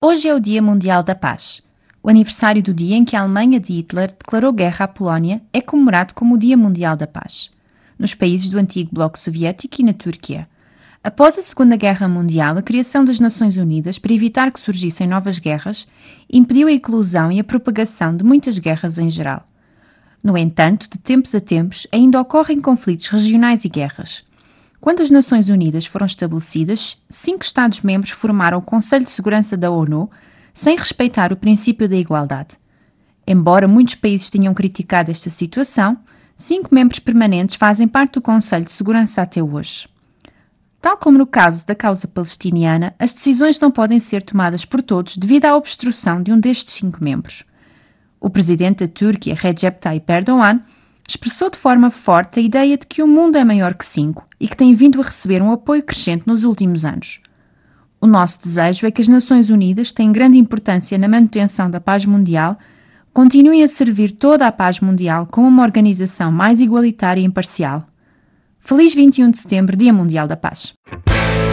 Hoje é o Dia Mundial da Paz. O aniversário do dia em que a Alemanha de Hitler declarou guerra à Polónia é comemorado como o Dia Mundial da Paz, nos países do antigo Bloco Soviético e na Turquia. Após a Segunda Guerra Mundial, a criação das Nações Unidas para evitar que surgissem novas guerras impediu a eclosão e a propagação de muitas guerras em geral. No entanto, de tempos a tempos, ainda ocorrem conflitos regionais e guerras. Quando as Nações Unidas foram estabelecidas, 5 Estados-membros formaram o Conselho de Segurança da ONU, sem respeitar o princípio da igualdade. Embora muitos países tenham criticado esta situação, 5 membros permanentes fazem parte do Conselho de Segurança até hoje. Tal como no caso da causa palestiniana, as decisões não podem ser tomadas por todos devido à obstrução de um destes 5 membros. O presidente da Turquia, Recep Tayyip Erdogan, expressou de forma forte a ideia de que o mundo é maior que 5 e que tem vindo a receber um apoio crescente nos últimos anos. O nosso desejo é que as Nações Unidas, que têm grande importância na manutenção da paz mundial, continuem a servir toda a paz mundial como uma organização mais igualitária e imparcial. Feliz 21 de setembro, Dia Mundial da Paz!